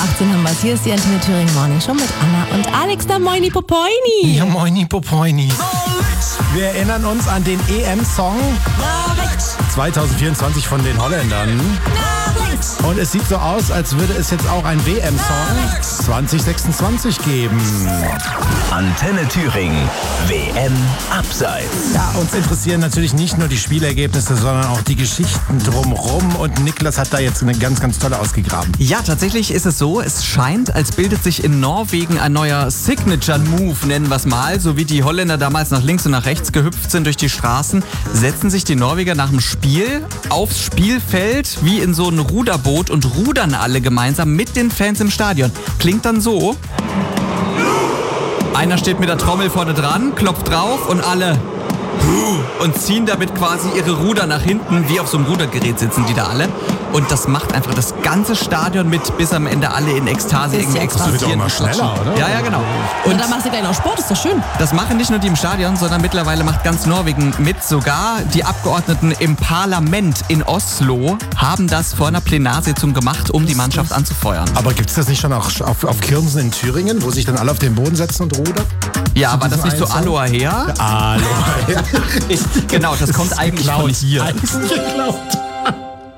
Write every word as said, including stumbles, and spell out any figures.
achtzehn haben wir es. Hier ist die Antenne Thüringen Morning Show mit Anna und Alex, der Moini Popoini. Ja, Moini Popoini. Wir erinnern uns an den E M-Song zwanzig vierundzwanzig von den Holländern. Und es sieht so aus, als würde es jetzt auch ein W M-Song zwanzig sechsundzwanzig geben. Antenne Thüringen, W M Abseits. Ja, uns interessieren natürlich nicht nur die Spielergebnisse, sondern auch die Geschichten drumherum. Und Niklas hat da jetzt eine ganz, ganz tolle ausgegraben. Ja, tatsächlich ist es so, es scheint, als bildet sich in Norwegen ein neuer Signature-Move, nennen wir es mal. So wie die Holländer damals nach links und nach rechts gehüpft sind durch die Straßen, setzen sich die Norweger nach dem Spiel aufs Spielfeld wie in so ein Ruderboot und rudern alle gemeinsam mit den Fans im Stadion. Klingt dann so. Einer steht mit der Trommel vorne dran, klopft drauf und alle und ziehen damit quasi ihre Ruder nach hinten, wie auf so einem Rudergerät sitzen die da alle. Und das macht einfach das ganze Stadion mit, bis am Ende alle in Ekstase irgendwie explodieren. Das wird auch mal schneller, oder? Ja, ja, genau. Und, Und dann machst du gleich noch Sport, ist doch schön. das machen nicht nur die im Stadion, sondern mittlerweile macht ganz Norwegen mit. Sogar die Abgeordneten im Parlament in Oslo haben das vor einer Plenarsitzung gemacht, um die Mannschaft anzufeuern. Aber gibt es das nicht schon auch auf, auf Kirmesen in Thüringen, wo sich dann alle auf den Boden setzen und rudern? Ja, war das nicht so einen Song? Aloha her? Aloha her. Genau, das kommt eigentlich von hier. Eigentlich geklaut.